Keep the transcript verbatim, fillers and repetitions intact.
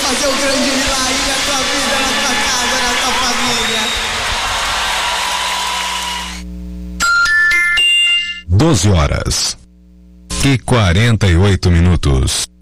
fazer um grande milagre na tua vida, na tua casa, na tua família. doze horas e quarenta e oito minutos.